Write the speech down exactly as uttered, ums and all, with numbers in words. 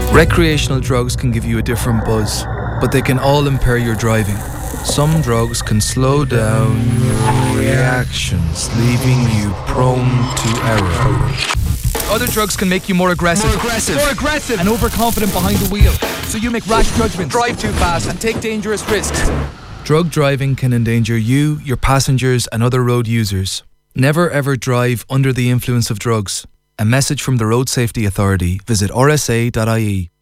Recreational drugs can give you a different buzz, but they can all impair your driving. Some drugs can slow down your reactions, leaving you prone to error. Other drugs can make you more aggressive. More aggressive. More aggressive. And overconfident behind the wheel. So you make rash judgments, Drive too fast. and take dangerous risks. Drug driving can endanger you, your passengers, and other road users. Never ever drive under the influence of drugs. A message from the Road Safety Authority. Visit r s a dot i e.